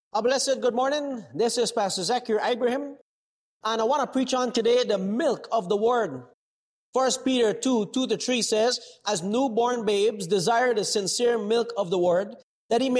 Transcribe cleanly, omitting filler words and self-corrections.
A blessed good morning. This is Pastor Zakir Ibrahim, and I want to preach on today the milk of the Word. 1 Peter 2:2-3 says, "As newborn babes, desire the sincere milk of the Word, that he may